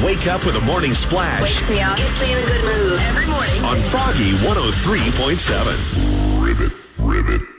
Wake up with a morning splash. Wakes me up. Gets me in a good mood. Every morning. On Froggy 103.7. Ribbit.